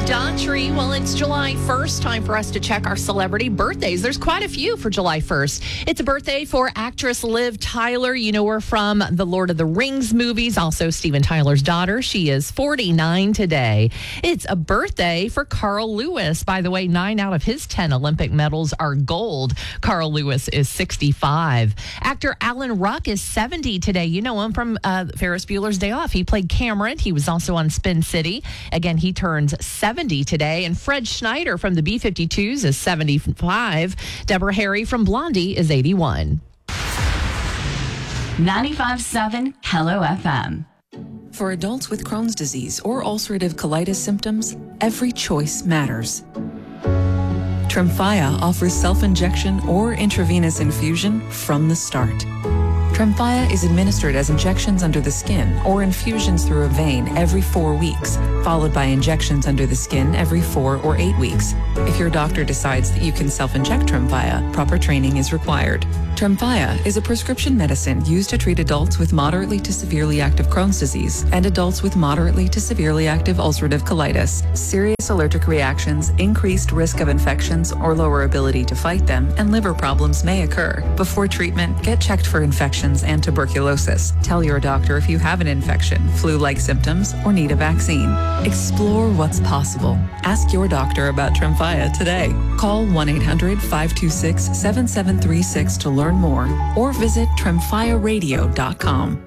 Daughtry. Well, it's July 1st. Time for us to check our celebrity birthdays. There's quite a few for July 1st. It's a birthday for actress Liv Tyler. You know her from the Lord of the Rings movies, also Steven Tyler's daughter. She is 49 today. It's a birthday for Carl Lewis. By the way, 9 out of his 10 Olympic medals are gold. Carl Lewis is 65. Actor Alan Ruck is 70 today. You know him from Ferris Bueller's Day Off. He played Cameron. He was also on Spin City. Again, he turns 70 today. And Fred Schneider from the B-52s is 75. Deborah Harry from Blondie is 81. 95.7 Hello FM. For adults with Crohn's disease or ulcerative colitis symptoms, every choice matters. Tremfya offers self-injection or intravenous infusion from the start. Tremfya is administered as injections under the skin or infusions through a vein every 4 weeks, followed by injections under the skin every 4 or 8 weeks. If your doctor decides that you can self-inject Tremfya, proper training is required. Tremfya is a prescription medicine used to treat adults with moderately to severely active Crohn's disease and adults with moderately to severely active ulcerative colitis. Serious allergic reactions, increased risk of infections or lower ability to fight them, and liver problems may occur. Before treatment, get checked for infections and tuberculosis. Tell your doctor if you have an infection, flu-like symptoms, or need a vaccine. Explore what's possible. Ask your doctor about Tremfya today. Call 1-800-526-7736 to learn more or visit tremfyaradio.com.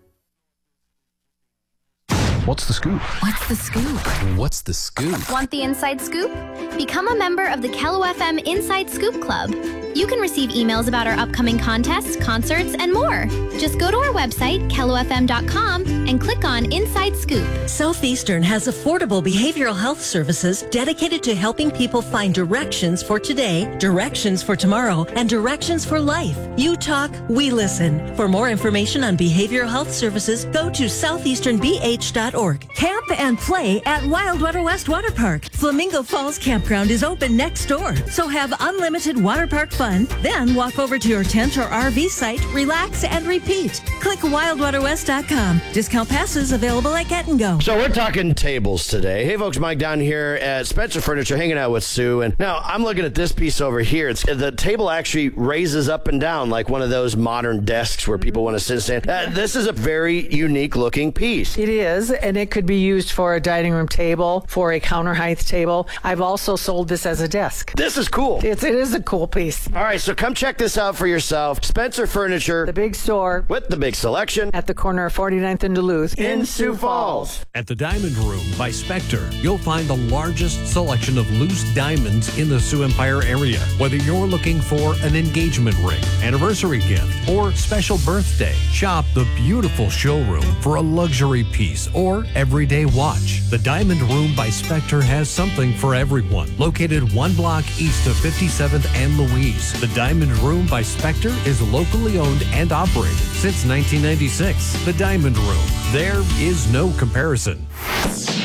What's the scoop? What's the scoop? What's the scoop? Want the inside scoop? Become a member of the Kello FM Inside Scoop Club. You can receive emails about our upcoming contests, concerts, and more. Just go to our website, kellofm.com, and click on Inside Scoop. Southeastern has affordable behavioral health services dedicated to helping people find directions for today, directions for tomorrow, and directions for life. You talk, we listen. For more information on behavioral health services, go to southeasternbh.org. Camp and play at Wildwater West Water Park. Flamingo Falls Campground is open next door, so have unlimited water park fun. Then walk over to your tent or RV site, relax, and repeat. Click wildwaterwest.com. Discount passes available at Get and Go. So we're talking tables today. Hey, folks, Mike down here at Spencer Furniture, hanging out with Sue. And now I'm looking at this piece over here. The table actually raises up and down like one of those modern desks where people want to sit and stand. This is a very unique looking piece. It is, and it could be used for a dining room table, for a counter height table. I've also sold this as a desk. This is cool. It is a cool piece. All right, so come check this out for yourself. Spencer Furniture. The big store. With the big selection. At the corner of 49th and Duluth. In Sioux Falls. At the Diamond Room by Spectre, you'll find the largest selection of loose diamonds in the Sioux Empire area. Whether you're looking for an engagement ring, anniversary gift, or special birthday, shop the beautiful showroom for a luxury piece or everyday watch. The Diamond Room by Spectre has something for everyone. Located 1 block east of 57th and Louise, the Diamond Room by Spectre is locally owned and operated since 1996. The Diamond Room. There is no comparison.